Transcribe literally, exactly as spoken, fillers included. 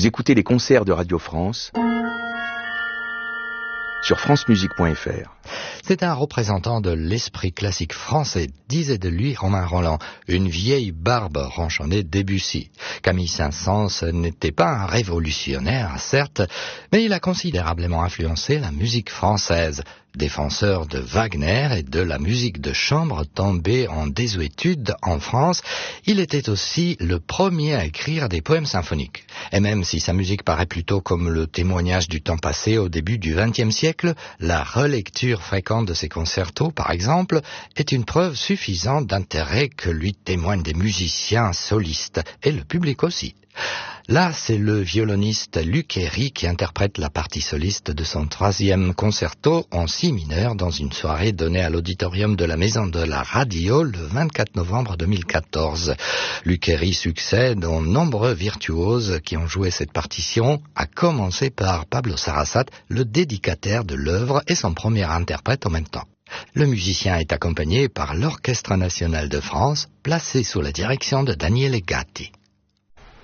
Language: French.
Vous écoutez les concerts de Radio France sur france musique point f r. C'est un représentant de l'esprit classique français, disait de lui Romain Rolland, une vieille barbe ronchonnée Debussy. Camille Saint-Saëns n'était pas un révolutionnaire, certes, mais il a considérablement influencé la musique française. Défenseur de Wagner et de la musique de chambre tombée en désuétude en France, il était aussi le premier à écrire des poèmes symphoniques. Et même si sa musique paraît plutôt comme le témoignage du temps passé au début du vingtième siècle, la relecture fréquente de ses concertos, par exemple, est une preuve suffisante d'intérêt que lui témoignent des musiciens solistes, et le public aussi. Là, c'est le violoniste Luc Héry qui interprète la partie soliste de son troisième concerto en si mineur dans une soirée donnée à l'auditorium de la Maison de la Radio le vingt-quatre novembre deux mille quatorze. Luc Héry succède aux nombreux virtuoses qui ont joué cette partition, à commencer par Pablo Sarasate, le dédicataire de l'œuvre et son premier interprète en même temps. Le musicien est accompagné par l'Orchestre national de France, placé sous la direction de Daniele Gatti.